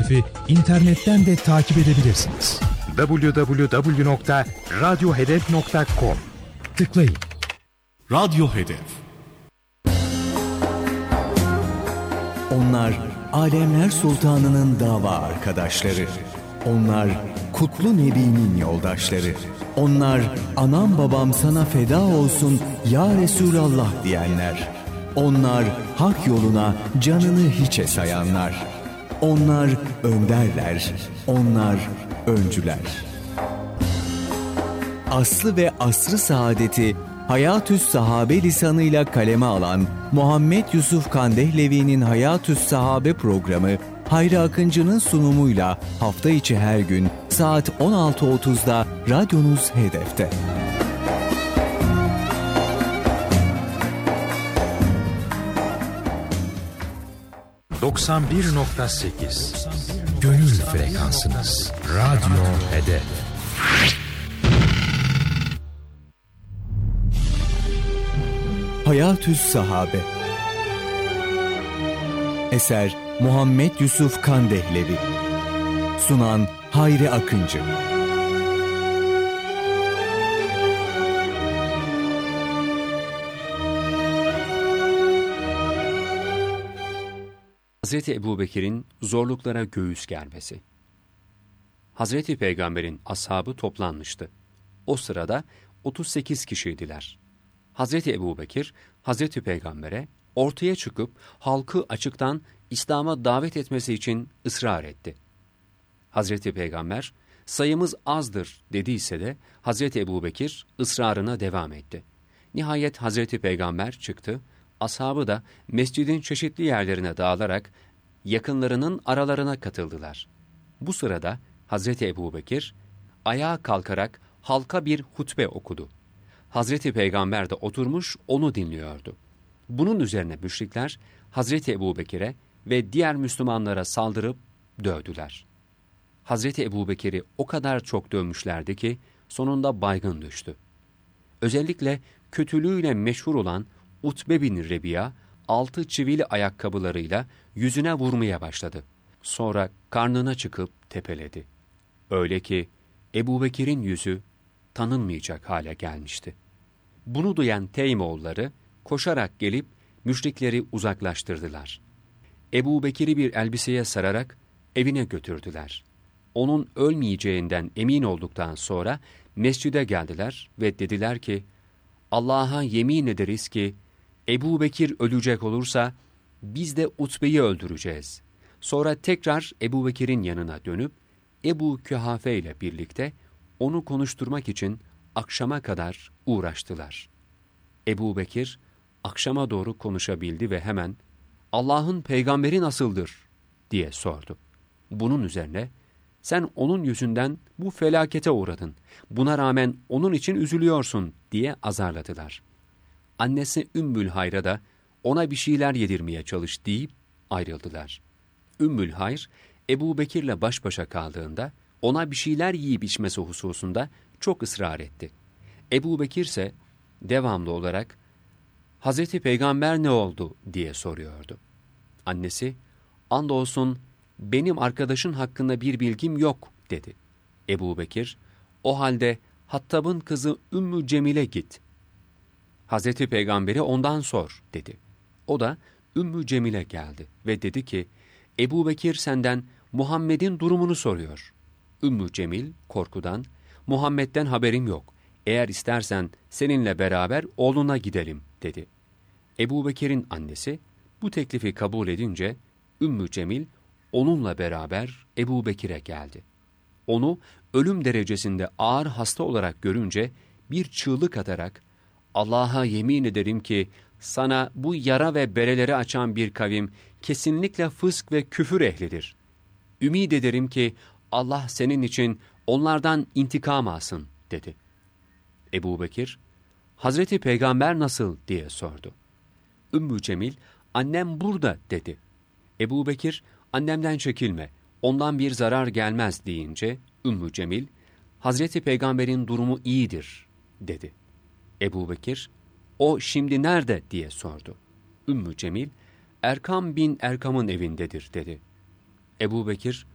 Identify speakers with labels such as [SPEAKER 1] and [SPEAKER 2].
[SPEAKER 1] Hedef'i internetten de takip edebilirsiniz.
[SPEAKER 2] www.radyohedef.com
[SPEAKER 1] Tıklayın.
[SPEAKER 3] Radyo Hedef.
[SPEAKER 4] Onlar alemler sultanının dava arkadaşları. Onlar kutlu nebinin yoldaşları. Onlar anam babam sana feda olsun ya Resulallah diyenler. Onlar hak yoluna canını hiçe sayanlar. Onlar önderler, onlar öncüler. Aslı ve asrı saadeti Hayatü's Sahabe lisanıyla kaleme alan Muhammed Yusuf Kandehlevi'nin Hayatü's Sahabe programı Hayri Akıncı'nın sunumuyla hafta içi her gün saat 16.30'da radyonuz Hedef'te.
[SPEAKER 2] ...91.8 Gönül frekansınız. Radyo Hedef.
[SPEAKER 4] Hayatü's Sahabe. Eser Muhammed Yusuf Kandehlevi. Sunan Hayri Akıncı.
[SPEAKER 5] Hazreti Ebubekir'in zorluklara göğüs germesi. Hazreti Peygamber'in ashabı toplanmıştı. O sırada 38 kişiydiler. Hazreti Ebubekir, Hazreti Peygamber'e ortaya çıkıp halkı açıktan İslam'a davet etmesi için ısrar etti. Hazreti Peygamber, sayımız azdır dediyse de Hazreti Ebubekir ısrarına devam etti. Nihayet Hazreti Peygamber çıktı, ashabı da mescidin çeşitli yerlerine dağılarak yakınlarının aralarına katıldılar. Bu sırada Hazreti Ebubekir ayağa kalkarak halka bir hutbe okudu. Hazreti Peygamber de oturmuş onu dinliyordu. Bunun üzerine müşrikler Hazreti Ebubekir'e ve diğer Müslümanlara saldırıp dövdüler. Hazreti Ebubekir'i o kadar çok dövmüşlerdi ki sonunda baygın düştü. Özellikle kötülüğüyle meşhur olan Utbe bin Rebiya 6 çivili ayakkabılarıyla yüzüne vurmaya başladı. Sonra karnına çıkıp tepeledi. Öyle ki Ebubekir'in yüzü tanınmayacak hale gelmişti. Bunu duyan Teymoğulları koşarak gelip müşrikleri uzaklaştırdılar. Ebubekir'i bir elbiseye sararak evine götürdüler. Onun ölmeyeceğinden emin olduktan sonra mescide geldiler ve dediler ki, Allah'a yemin ederiz ki Ebubekir ölecek olursa biz de Utbe'yi öldüreceğiz. Sonra tekrar Ebubekir'in yanına dönüp Ebu Kühafe ile birlikte onu konuşturmak için akşama kadar uğraştılar. Ebubekir akşama doğru konuşabildi ve hemen Allah'ın peygamberi nasıldır diye sordu. Bunun üzerine sen onun yüzünden bu felakete uğradın. Buna rağmen onun için üzülüyorsun diye azarladılar. Annesi Ümmül Hayr'a da ona bir şeyler yedirmeye çalış deyip ayrıldılar. Ümmül Hayr Ebubekir'le baş başa kaldığında ona bir şeyler yiyip içmesi hususunda çok ısrar etti. Ebubekir ise devamlı olarak Hazreti Peygamber ne oldu diye soruyordu. Annesi, andolsun benim arkadaşın hakkında bir bilgim yok dedi. Ebubekir, o halde Hattab'ın kızı Ümmü Cemil'e git. Hazreti Peygamber'i ondan sor dedi. O da Ümmü Cemil'e geldi ve dedi ki, Ebubekir senden Muhammed'in durumunu soruyor. Ümmü Cemil korkudan, Muhammed'den haberim yok. Eğer istersen seninle beraber oğluna gidelim dedi. Ebubekir'in annesi bu teklifi kabul edince Ümmü Cemil onunla beraber Ebubekir'e geldi. Onu ölüm derecesinde ağır hasta olarak görünce bir çığlık atarak Allah'a yemin ederim ki sana bu yara ve bereleri açan bir kavim kesinlikle fısk ve küfür ehlidir. Ümid ederim ki Allah senin için onlardan intikam alsın dedi. Ebubekir, Hazreti Peygamber nasıl diye sordu. Ümmü Cemil, annem burada dedi. Ebubekir, annemden çekilme, ondan bir zarar gelmez deyince Ümmü Cemil, Hazreti Peygamber'in durumu iyidir dedi. Ebubekir, o şimdi nerede diye sordu. Ümmü Cemil, Erkam bin Erkam'ın evindedir dedi. Ebubekir,